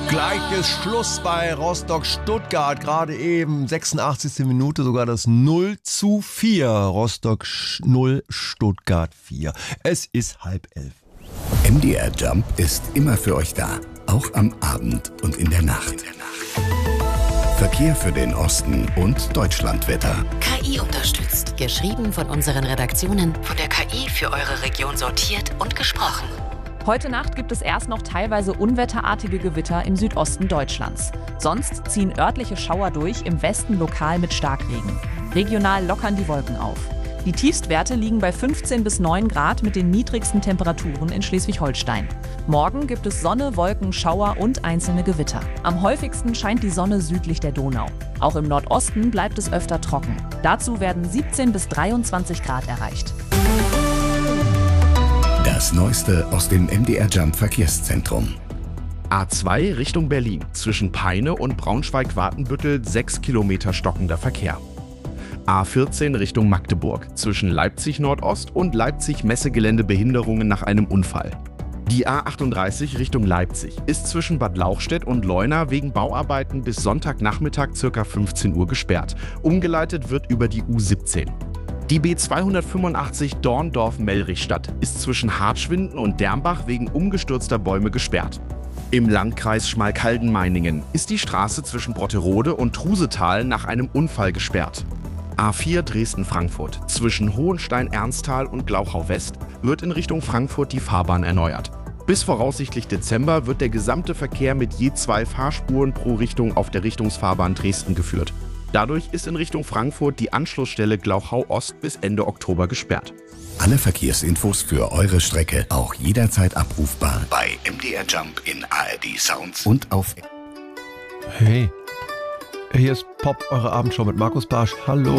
Gleich ist Schluss bei Rostock-Stuttgart. Gerade eben 86. Minute, sogar das 0:4. Rostock 0, Stuttgart 4. Es ist 10:30. MDR Jump ist immer für euch da. Auch am Abend und in der Nacht. Verkehr für den Osten und Deutschlandwetter. KI unterstützt. Geschrieben von unseren Redaktionen. Von der KI für eure Region sortiert und gesprochen. Heute Nacht gibt es erst noch teilweise unwetterartige Gewitter im Südosten Deutschlands. Sonst ziehen örtliche Schauer durch, im Westen lokal mit Starkregen. Regional lockern die Wolken auf. Die Tiefstwerte liegen bei 15 bis 9 Grad mit den niedrigsten Temperaturen in Schleswig-Holstein. Morgen gibt es Sonne, Wolken, Schauer und einzelne Gewitter. Am häufigsten scheint die Sonne südlich der Donau. Auch im Nordosten bleibt es öfter trocken. Dazu werden 17 bis 23 Grad erreicht. Das Neueste aus dem MDR Jump Verkehrszentrum. A2 Richtung Berlin. Zwischen Peine und Braunschweig-Watenbüttel 6 Kilometer stockender Verkehr. A14 Richtung Magdeburg. Zwischen Leipzig Nordost und Leipzig Messegelände Behinderungen nach einem Unfall. Die A38 Richtung Leipzig ist zwischen Bad Lauchstädt und Leuna wegen Bauarbeiten bis Sonntagnachmittag ca. 15 Uhr gesperrt. Umgeleitet wird über die U17. Die B285 Dorndorf-Mellrichstadt ist zwischen Hartschwinden und Dermbach wegen umgestürzter Bäume gesperrt. Im Landkreis Schmalkalden-Meiningen ist die Straße zwischen Brotterode und Trusetal nach einem Unfall gesperrt. A4 Dresden-Frankfurt. Zwischen Hohenstein-Ernsthal und Glauchau-West wird in Richtung Frankfurt die Fahrbahn erneuert. Bis voraussichtlich Dezember wird der gesamte Verkehr mit je 2 Fahrspuren pro Richtung auf der Richtungsfahrbahn Dresden geführt. Dadurch ist in Richtung Frankfurt die Anschlussstelle Glauchau-Ost bis Ende Oktober gesperrt. Alle Verkehrsinfos für eure Strecke auch jederzeit abrufbar bei MDR Jump in ARD Sounds und auf... Hey, hier ist Pop, eure Abendshow mit Markus Barsch. Hallo.